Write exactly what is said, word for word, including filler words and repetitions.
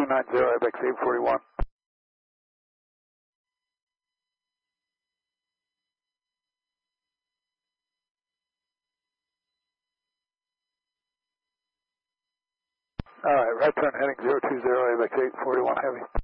nine zero, A B X eight forty-one. All right, right turn heading zero two zero, A B X eight forty-one heavy.